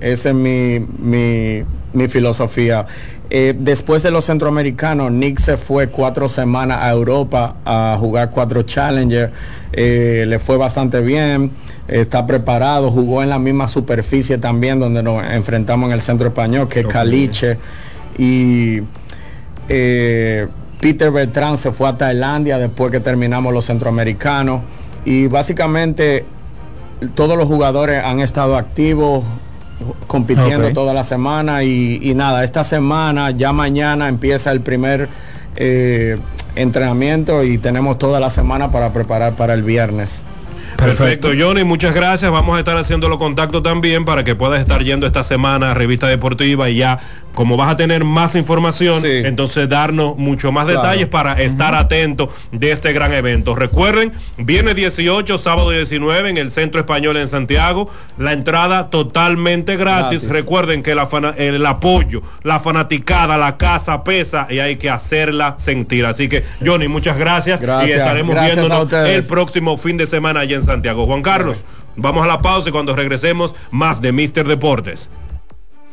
Esa es mi filosofía. Después de los centroamericanos, Nick se fue 4 semanas a Europa a jugar 4 Challenger. Le fue bastante bien, está preparado, jugó en la misma superficie también donde nos enfrentamos en el Centro Español, que es Caliche. Y Peter Bertrand se fue a Tailandia después que terminamos los centroamericanos. Y básicamente todos los jugadores han estado activos, compitiendo toda la semana y nada, esta semana, ya mañana empieza el primer entrenamiento y tenemos toda la semana para preparar para el viernes. Perfecto, Johnny, muchas gracias. Vamos a estar haciendo los contactos también para que puedas estar yendo esta semana a Revista Deportiva y ya, como vas a tener más información, entonces darnos mucho más detalles para estar atentos de este gran evento. Recuerden, viernes 18, sábado 19 en el Centro Español en Santiago, la entrada totalmente gratis. Recuerden que el apoyo, la fanaticada, la casa pesa y hay que hacerla sentir. Así que, Johnny, muchas gracias y estaremos viéndonos el próximo fin de semana allá en Santiago. Juan Carlos, vamos a la pausa y cuando regresemos más de Mister Deportes.